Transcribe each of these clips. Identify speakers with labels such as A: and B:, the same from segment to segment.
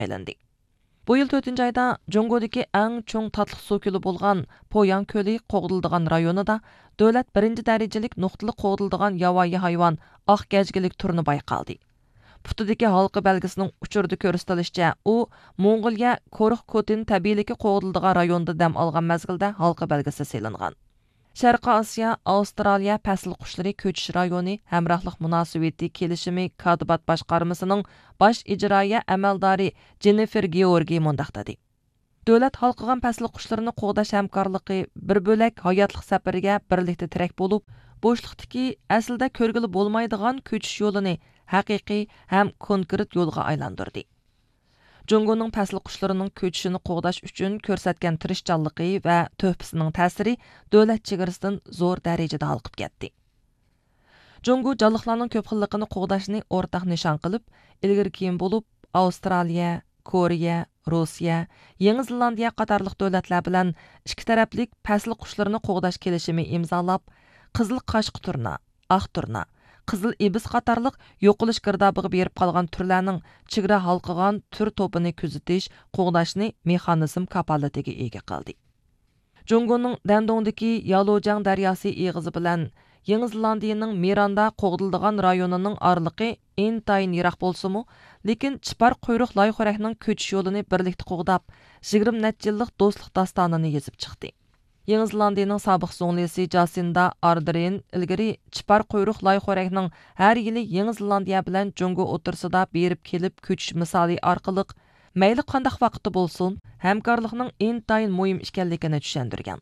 A: aylandi. Bu yıl 4-nji ayda Jonggodagi eng çoң tatlyk su kölü bolgan Poyang kölü qoğdyldygan rayonida döwlet 1-nji derejalik nuqtaly qoğdyldygan ýawaýy hayvan ak gäjgilik türüni baykaldy. Putudagi halkı belgisining uçurda ko'rsatilishicha, u Mongoliya Korux Kotin tabiiyligi qo'g'dildigan rayonda dam olgan mezgilda halkı belgisi selingan. Sharqiy Osiyo Avstraliya fasl qushlari ko'chish rayoni hamrohlik munosabati kelishimi Katibat boshqarmasining bosh ijroiya amaldori Jennifer Georgi mundaq dedi. Dövlət halqıgan fasl qushlarini qo'g'dash hamkorligi bir bo'lak hayotlik safariga birlikda tirak bo'lib, bo'shliqdagi aslida ko'rgili bo'lmaydigan ko'chish yo'lini haqiqiy ham konkret yo'lga aylantirdi. Jonggoning fasl qushlarining ko'chishini qo'g'dash uchun ko'rsatgan tirishchanligi va to'hfasining ta'siri davlat chegarasidan zo'r darajada halqib ketdi. Jonggo jonliqlarning ko'p xilligini qo'g'dashni o'rtaq nishon qilib, ilgari keyin bo'lib Avstraliya, Koreya, Rossiya, Yangi Zelandiya qatorliq davlatlar bilan ikki taraflik fasl qushlarini qo'g'dash kelishimi imzolab, qizil qashqi turna, oq turna, qizil ibis qatorliq yo'qolish girdobiga berib qolgan turlarning chegara halqigan tur to'pini kuzatish, qo'g'dashni mexanizm kapolatiga ega qildi. Jonggoning Dandongdagi Yalojang daryosi eg'izi bilan Yangi Zelandiyaning Miranda qo'g'dildigan rayonining oraliqi intayin yiroq bo'lsa-mu, lekin chipar quyruq loyxorakning ko'chish yo'lini birlikda qo'g'dab, 20 necha yillik do'stlik dastonini yozib chiqdi. Yangi Zelandiyaning sobiq so'nglisi Jasinda Ardern ilgari chipar quyruq loyxorakning har yili Yangi Zelandiya bilan Jonggo o'tirsida berib kelib ko'chish misoli orqali mayli qanday vaqtda bo'lsin, hamkorlikning intayin muhim ekanligini tushundirgan.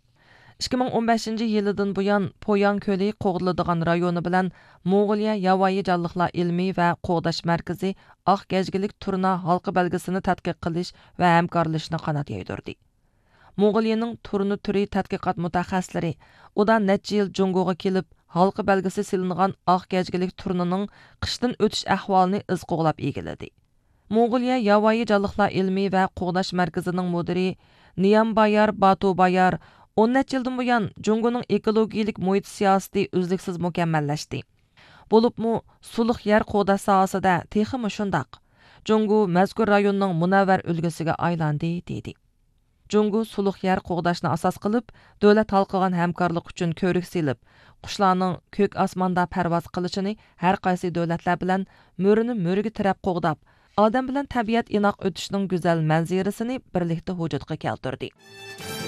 A: 2015-yildan buyon Poyang ko'li qo'g'diladigan rayoni bilan Mongoliya Yavoyi jonliqlar ilmiy va qo'g'dash markazi oq gajgilik turna halqi belgisini tadqiq qilish va hamkorlashni qanot yaydirdi. Mongoliyaning turni turi tadqiqot mutaxassislari uda necha yil Jonggoga kelib, halqi belgisi silingan oq gajgilik turnining qishdan o'tish ahvolini iz qo'g'lab egiladi. Mongoliya Yavoyi jonliqlar ilmiy va qo'g'dash markazining mudiri Niyambayar Batubayar 10 necha yildan buyon Jonggoning ekologiyalik muhit siyosati uzluksiz mukammallashdi. Bo'libmi suluq yer qo'g'dash sohasida texmi shundaq. Jonggo mazkur rayonning munavvar ulgisiga aylandi dedi. Jonggo suluq yer qo'g'dashni asos qilib, davlat halqigan hamkorlik uchun ko'rik silib, qushlarning ko'k osmonda parvoz qilishini har qaysi davlatlar bilan mo'rini mo'riga tirab qo'g'dab, odam bilan tabiat inoq o'tishining go'zal manzarasini birlikda vujudga keltirdi.